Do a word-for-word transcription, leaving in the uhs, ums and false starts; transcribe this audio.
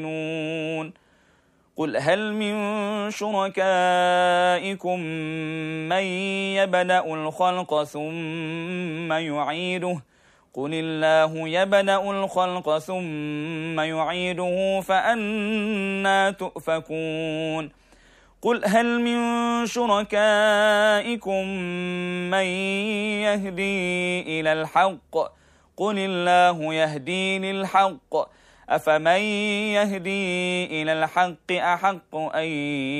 قل هل من شركائكم من يبدأ الخلق ثم يعيده قل الله يبدأ الخلق ثم يعيده فأنى تؤفكون قل هل من شركائكم من يهدي إلى الحق قل الله يهدي للحق أفمن يهدي إلى الحق أحق أن